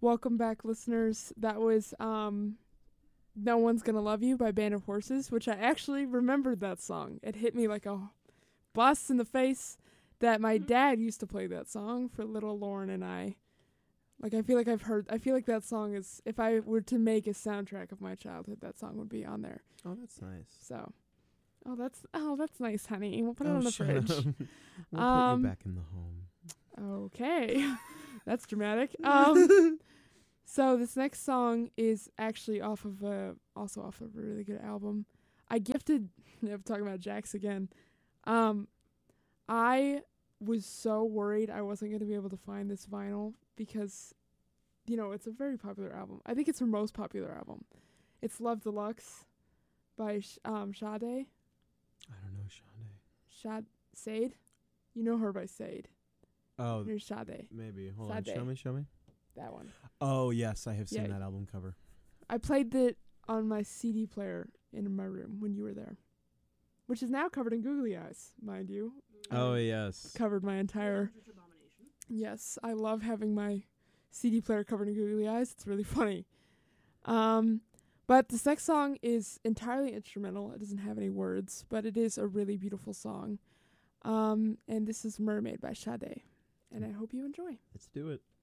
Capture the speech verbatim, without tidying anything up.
Welcome back, listeners. That was um, No One's Gonna Love You by Band of Horses, which I actually remembered that song. It hit me like a bus in the face that my dad used to play that song for little Lauren and I. Like, I feel like I've heard, I feel like that song is, if I were to make a soundtrack of my childhood, that song would be on there. Oh, that's nice. So, oh, that's, oh, that's nice, honey. We'll put oh, it on the shut fridge. up. we'll Um, put you back in the home. Okay. That's dramatic. Um, so this next song is actually off of a, also off of a really good album. I gifted, I'm talking about Jax again. Um, I was so worried I wasn't going to be able to find this vinyl because, you know, it's a very popular album. I think it's her most popular album. It's Love Deluxe by Sh- um, Sade. I don't know, Sade. Shad Sade? You know her by Sade. Oh, Here's Sade. maybe. Hold Sade. on. Show me, show me. That one. Oh, yes, I have seen Yeah. that album cover. I played it on my C D player in my room when you were there, which is now covered in googly eyes, mind you. Oh, I yes. covered my entire. Yes, I love having my C D player covered in googly eyes. It's really funny. Um, but this next song is entirely instrumental. It doesn't have any words, but it is a really beautiful song. Um, and this is Mermaid by Sade, and I hope you enjoy. Let's do it.